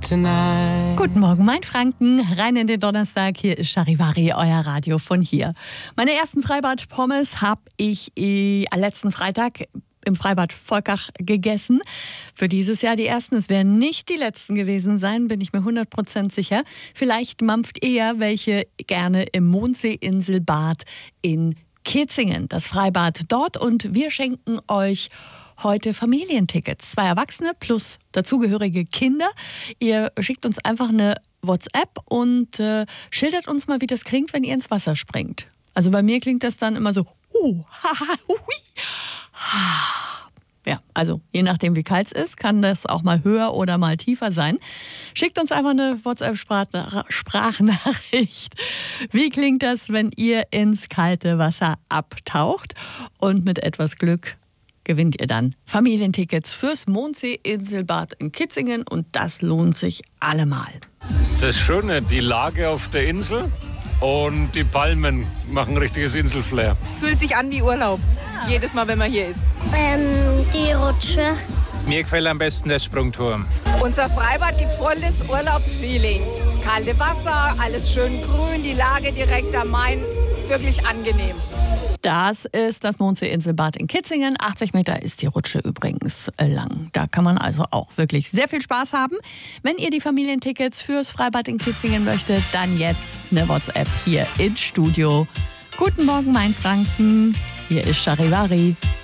tonight. Guten Morgen, mein Franken. Rein in den Donnerstag. Hier ist Charivari, euer Radio von hier. Meine ersten Freibad-Pommes habe ich letzten Freitag im Freibad Volkach gegessen. Für dieses Jahr die ersten. Es werden nicht die letzten gewesen sein, bin ich mir 100% sicher. Vielleicht mampft eher welche gerne im Mondsee-Inselbad in Kitzingen. Das Freibad dort, und wir schenken euch heute Familientickets. 2 Erwachsene plus dazugehörige Kinder. Ihr schickt uns einfach eine WhatsApp und schildert uns mal, wie das klingt, wenn ihr ins Wasser springt. Also bei mir klingt das dann immer so ja, also je nachdem, wie kalt es ist, kann das auch mal höher oder mal tiefer sein. Schickt uns einfach eine WhatsApp-Sprachnachricht. Wie klingt das, wenn ihr ins kalte Wasser abtaucht? Und mit etwas Glück gewinnt ihr dann Familientickets fürs Mondsee-Inselbad in Kitzingen, und das lohnt sich allemal. Das Schöne, die Lage auf der Insel und die Palmen machen richtiges Inselflair. Fühlt sich an wie Urlaub, jedes Mal, wenn man hier ist. Die Rutsche. Mir gefällt am besten der Sprungturm. Unser Freibad gibt volles Urlaubsfeeling. Kalte Wasser, alles schön grün, die Lage direkt am Main, wirklich angenehm. Das ist das Mondsee-Inselbad in Kitzingen. 80 Meter ist die Rutsche übrigens lang. Da kann man also auch wirklich sehr viel Spaß haben. Wenn ihr die Familientickets fürs Freibad in Kitzingen möchtet, dann jetzt eine WhatsApp hier ins Studio. Guten Morgen, mein Franken. Hier ist Charivari.